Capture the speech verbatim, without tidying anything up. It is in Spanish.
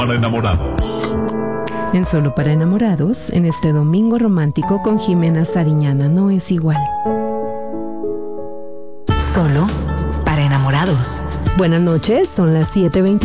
Para enamorados. En Solo para Enamorados, en este domingo romántico con Jimena Sariñana, no es igual. Solo para enamorados. Buenas noches, son las siete veinte.